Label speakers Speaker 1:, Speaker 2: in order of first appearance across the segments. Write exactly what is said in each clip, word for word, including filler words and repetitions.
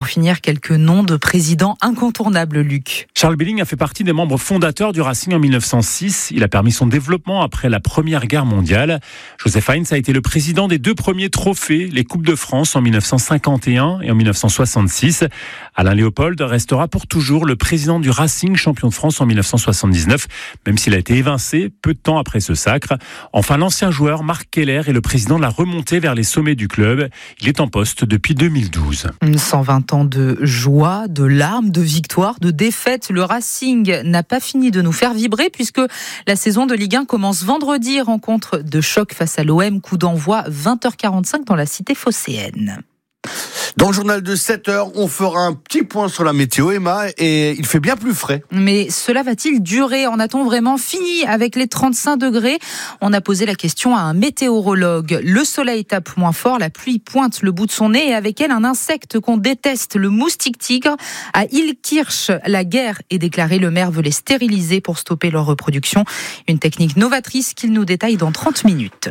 Speaker 1: finir, quelques noms de présidents incontournables, Luc.
Speaker 2: Charles Billing a fait partie des membres fondateurs du Racing en mille neuf cent six. Il a permis son développement après la Première Guerre mondiale. Joseph Heinz a été le président des deux premiers trophées, les Coupes de France en mille neuf cent cinquante et un et en mille neuf cent soixante-six. Alain Léopold restera pour toujours le président du Racing, champion de France en mille neuf cent soixante-dix-neuf, même s'il a été évincé peu de temps après ce sacre. Enfin, l'ancien joueur Marc Keller est le président de la remontée vers les sommets du club. Il est en poste depuis deux mille douze.
Speaker 1: cent vingt ans de joie, de larmes, de victoires, de défaites. Le Racing n'a pas fini de nous faire vibrer puisque la saison de Ligue un commence vendredi. Rencontre de choc face à l'O M. Coup d'envoi vingt heures quarante-cinq dans la cité phocéenne.
Speaker 3: Dans le journal de sept heures, on fera un petit point sur la météo, Emma, et il fait bien plus frais.
Speaker 1: Mais cela va-t-il durer ? En a-t-on vraiment fini avec les trente-cinq degrés ? On a posé la question à un météorologue. Le soleil tape moins fort, la pluie pointe le bout de son nez et avec elle un insecte qu'on déteste, le moustique tigre. À Illkirch, la guerre est déclarée. Le maire veut les stériliser pour stopper leur reproduction. Une technique novatrice qu'il nous détaille dans trente minutes.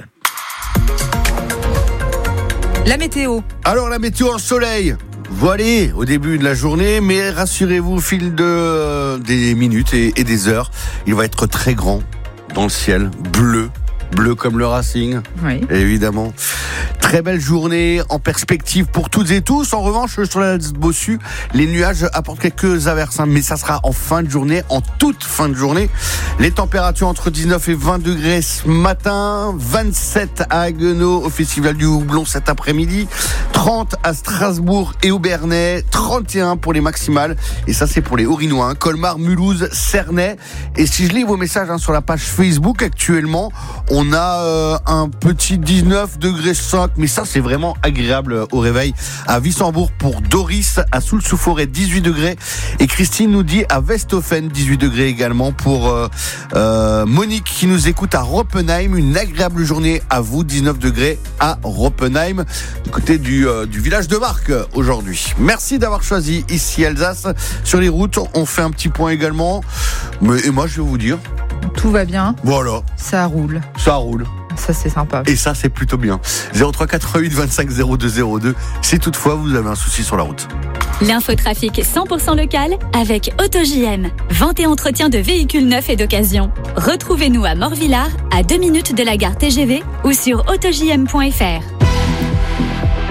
Speaker 1: La météo.
Speaker 3: Alors la météo en soleil, voilé au début de la journée, mais rassurez-vous, au fil de, euh, des minutes et, et des heures, il va être très grand dans le ciel, bleu, bleu comme le Racing,
Speaker 1: oui.
Speaker 3: Évidemment. Très belle journée en perspective pour toutes et tous. En revanche, sur la Bossu, les nuages apportent quelques averses, hein, mais ça sera en fin de journée, en toute fin de journée. Les températures entre dix-neuf et vingt degrés ce matin, vingt-sept à Haguenau au Festival du Houblon cet après-midi, trente à Strasbourg et au Bernay, trente et un pour les maximales. Et ça, c'est pour les Haut-Rhinois, hein, Colmar, Mulhouse, Cernay. Et si je lis vos messages hein, sur la page Facebook actuellement, on a euh, un petit dix-neuf degrés cinq. Mais ça, c'est vraiment agréable au réveil. À Wissembourg pour Doris, à Soul-sous-Forêt, dix-huit degrés. Et Christine nous dit à Westhofen, dix-huit degrés également pour euh, euh, Monique qui nous écoute à Roppenheim. Une agréable journée à vous, dix-neuf degrés à Roppenheim, du côté du, euh, du village de Marc aujourd'hui. Merci d'avoir choisi ici Alsace. Sur les routes, on fait un petit point également. Mais, et moi, je vais vous dire...
Speaker 1: Tout va bien.
Speaker 3: Voilà.
Speaker 1: Ça roule.
Speaker 3: Ça roule.
Speaker 1: Ça, c'est sympa.
Speaker 3: Et ça, c'est plutôt bien. zéro trois quatre-vingt-huit vingt-cinq zéro deux zéro deux, si toutefois vous avez un souci sur la route.
Speaker 4: L'infotrafic cent pour cent local avec AutoJM. Vente et entretien de véhicules neufs et d'occasion. Retrouvez-nous à Morvillard, à deux minutes de la gare T G V ou sur auto j m point f r.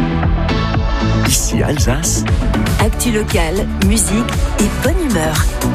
Speaker 5: Ici Alsace.
Speaker 6: Actu locale, musique et bonne humeur.